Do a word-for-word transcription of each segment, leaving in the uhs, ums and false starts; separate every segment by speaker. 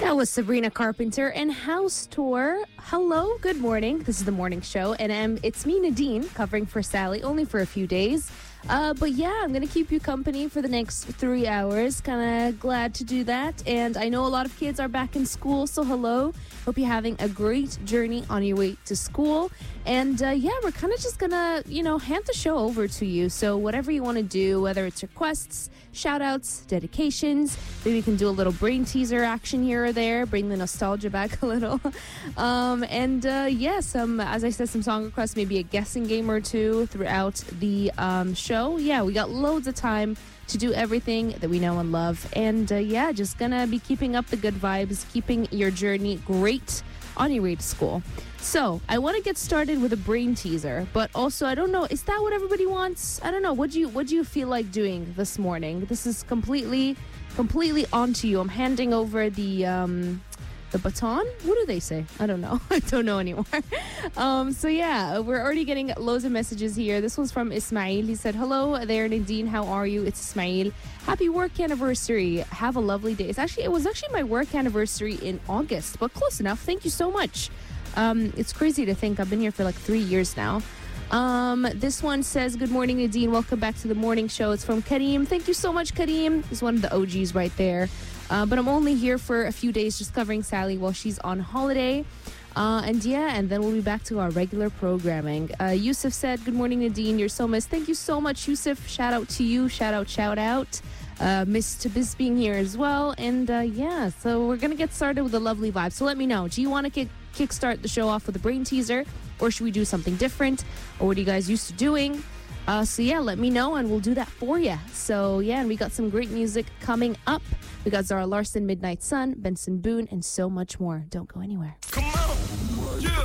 Speaker 1: That was Sabrina Carpenter and House Tour. Hello, good morning. This is the morning show, and um, it's me, Nadine, covering for Sally, only for a few days. Uh, but yeah, I'm going to keep you company for the next three hours. Kind of glad to do that. And I know a lot of kids are back in school, so hello. Hope you're having a great journey on your way to school. And uh, yeah, we're kind of just going to, you know, hand the show over to you. So whatever you want to do, whether it's requests, shout outs, dedications, maybe we can do a little brain teaser action here or there, bring the nostalgia back a little. um, and uh, yeah, some, as I said, some song requests, maybe a guessing game or two throughout the um, show. Yeah, we got loads of time to do everything that we know and love. And uh, yeah, just gonna be keeping up the good vibes, keeping your journey great on your way to school. So I want to get started with a brain teaser, but also I don't know, is that what everybody wants? I don't know. What do you what do you feel like doing this morning? This is completely completely onto you. I'm handing over the um the baton? What do they say? I don't know. I don't know anymore. um, so yeah, we're already getting loads of messages here. This one's from Ismail. He said, hello there, Nadine. How are you? It's Ismail. Happy work anniversary. Have a lovely day. It's actually, it was actually my work anniversary in August, but close enough. Thank you so much. Um, it's crazy to think I've been here for like three years now. Um, this one says, good morning, Nadine. Welcome back to the morning show. It's from Kareem. Thank you so much, Kareem. He's one of the O Gs right there. Uh, but I'm only here for a few days just covering Sally while she's on holiday. Uh, and yeah, and then we'll be back to our regular programming. Uh, Yusuf said, good morning, Nadine. You're so missed. Thank you so much, Yusuf. Shout out to you. Shout out, shout out. Uh, Miss Biz being here as well. And uh, yeah, so we're going to get started with a lovely vibe. So let me know. Do you want to kick kickstart the show off with a brain teaser? Or should we do something different? Or what are you guys used to doing? Uh, so yeah, let me know and we'll do that for you. So yeah, and we got some great music coming up. We got Zara Larsson, Midnight Sun, Benson Boone, and so much more. Don't go anywhere.
Speaker 2: Come on. Yeah.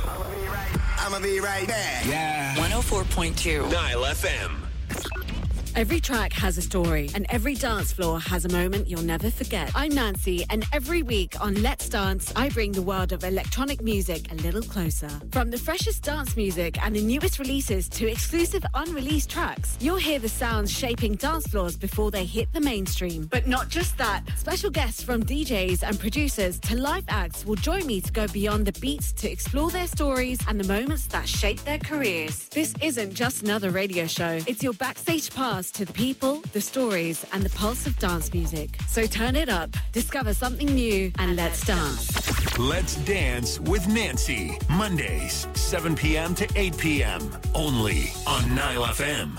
Speaker 2: I'ma be right back. Yeah.
Speaker 3: one oh four point two
Speaker 2: Nile F M.
Speaker 4: Every track has a story, and every dance floor has a moment you'll never forget. I'm Nancy, and every week on Let's Dance, I bring the world of electronic music a little closer. From the freshest dance music and the newest releases to exclusive unreleased tracks, you'll hear the sounds shaping dance floors before they hit the mainstream. But not just that. Special guests from D Js and producers to live acts will join me to go beyond the beats to explore their stories and the moments that shape their careers. This isn't just another radio show. It's your backstage pass to the people, the stories, and the pulse of dance music. So turn it up, discover something new, and let's dance.
Speaker 2: Let's Dance with Nancy. Mondays, seven p.m. to eight p.m. Only on Nile F M.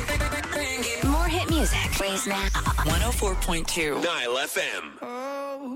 Speaker 3: More hit music. Plays now. one oh four point two
Speaker 2: Nile F M.